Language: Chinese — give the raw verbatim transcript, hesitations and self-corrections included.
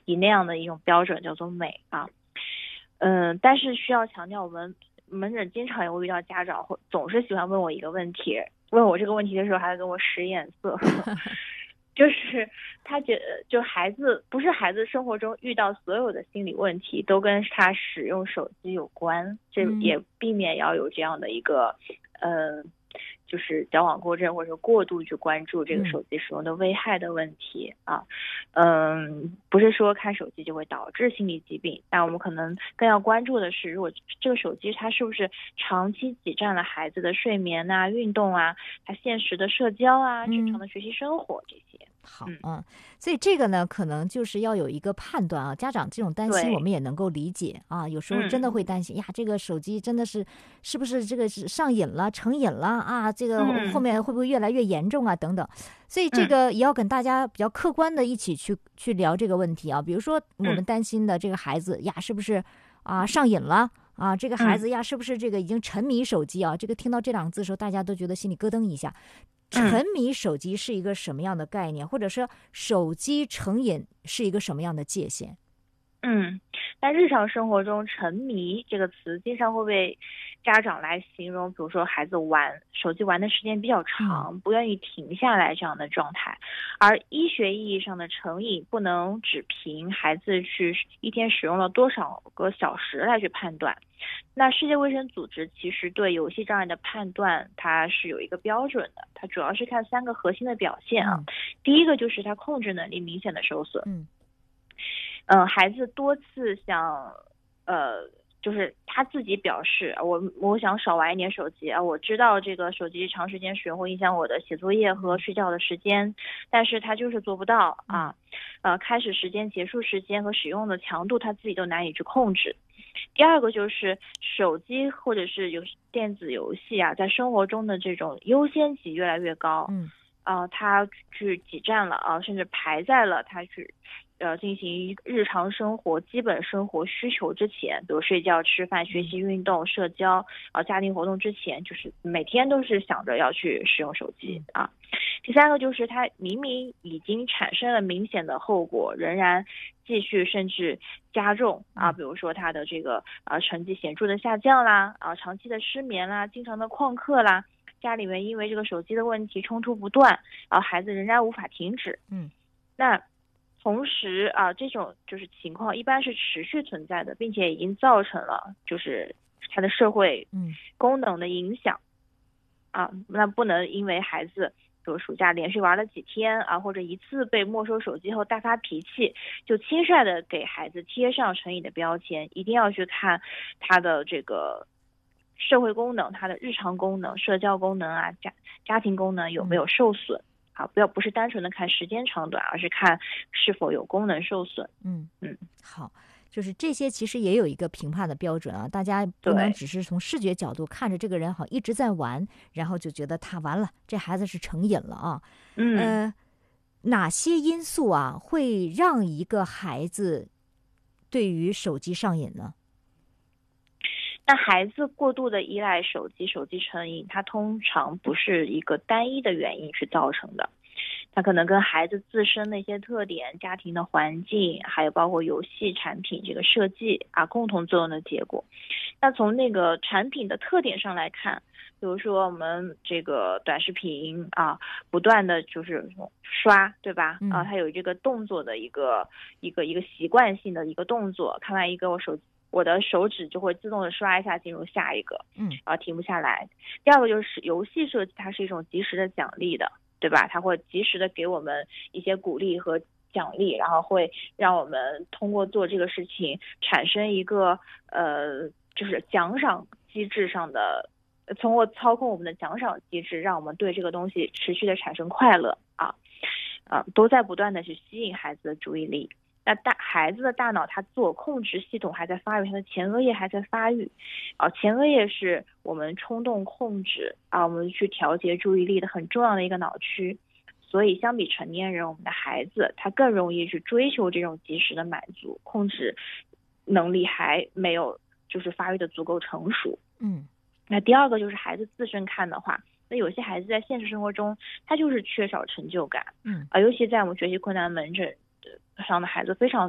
以那样的一种标准叫做美啊。嗯，但是需要强调，我们门诊经常也会遇到家长会总是喜欢问我一个问题，问我这个问题的时候还跟我使眼色。就是他觉得，就孩子不是孩子生活中遇到所有的心理问题都跟他使用手机有关，这也避免要有这样的一个，呃，就是矫枉过正或者过度去关注这个手机使用的危害的问题啊。嗯，不是说看手机就会导致心理疾病，但我们可能更要关注的是，如果这个手机它是不是长期挤占了孩子的睡眠啊、运动啊、他现实的社交啊、正常的学习生活这些。 好，嗯，所以这个呢，可能就是要有一个判断啊。家长这种担心，我们也能够理解啊。有时候真的会担心、嗯、呀，这个手机真的是是不是这个是上瘾了、成瘾了啊？这个后面会不会越来越严重啊？等等。所以这个也要跟大家比较客观的一起去去聊这个问题啊。比如说我们担心的这个孩子呀，是不是啊上瘾了？啊，这个孩子呀，是不是这个已经沉迷手机啊？这个听到这两个字的时候，大家都觉得心里咯噔一下。沉迷手机是一个什么样的概念，或者说手机成瘾是一个什么样的界限？ 嗯，在日常生活中，沉迷这个词经常会被家长来形容，比如说孩子玩手机玩的时间比较长，嗯、不愿意停下来这样的状态。而医学意义上的成瘾，不能只凭孩子去一天使用了多少个小时来去判断。那世界卫生组织其实对游戏障碍的判断，它是有一个标准的，它主要是看三个核心的表现啊。嗯、第一个就是他控制能力明显的受损。嗯。嗯、呃，孩子多次想，呃，就是他自己表示，我我想少玩一点手机啊，我知道这个手机长时间使用会影响我的写作业和睡觉的时间，但是他就是做不到啊，呃，开始时间、结束时间和使用的强度，他自己都难以去控制。第二个就是手机或者是游电子游戏啊，在生活中的这种优先级越来越高，嗯，啊、呃，他去挤占了啊，甚至排在了他去。呃，进行日常生活、基本生活需求之前，比如睡觉、吃饭、学习、运动、社交啊、家庭活动之前，就是每天都是想着要去使用手机啊。第三个就是他明明已经产生了明显的后果，仍然继续甚至加重啊，比如说他的这个啊成绩显著的下降啦，啊长期的失眠啦，经常的旷课啦，家里面因为这个手机的问题冲突不断，啊孩子仍然无法停止。嗯，那。同时啊，这种就是情况一般是持续存在的，并且已经造成了就是它的社会功能的影响、嗯、啊，那不能因为孩子比如暑假连续玩了几天啊，或者一次被没收手机后大发脾气，就轻率的给孩子贴上成瘾的标签，一定要去看他的这个社会功能、他的日常功能、社交功能啊、家家庭功能有没有受损。嗯啊，不要不是单纯的看时间长短，而是看是否有功能受损。 嗯嗯，好，就是这些其实也有一个评判的标准啊，大家不能只是从视觉角度看着这个人好一直在玩，然后就觉得他完了，这孩子是成瘾了啊。嗯，呃，哪些因素啊会让一个孩子对于手机上瘾呢？ 那孩子过度的依赖手机、手机成瘾，它通常不是一个单一的原因去造成的，它可能跟孩子自身的一些特点、家庭的环境，还有包括游戏产品这个设计啊，共同作用的结果。那从那个产品的特点上来看，比如说我们这个短视频啊，不断的就是刷，对吧？啊，它有这个动作的一个一个一个习惯性的一个动作，看完一个我手机。我的手指就会自动的刷一下进入下一个，嗯，啊停不下来。第二个就是游戏设计，它是一种及时的奖励的，对吧？它会及时的给我们一些鼓励和奖励，然后会让我们通过做这个事情产生一个呃，就是奖赏机制上的，通过操控我们的奖赏机制，让我们对这个东西持续的产生快乐啊，啊，都在不断的去吸引孩子的注意力。那大孩子的大脑，它自我控制系统还在发育，它的前额叶还在发育，啊，前额叶是我们冲动控制啊，我们去调节注意力的很重要的一个脑区。所以相比成年人，我们的孩子他更容易去追求这种及时的满足，控制能力还没有就是发育的足够成熟。嗯，那第二个就是孩子自身看的话，那有些孩子在现实生活中他就是缺少成就感，嗯啊，尤其在我们学习困难门诊上的孩子非常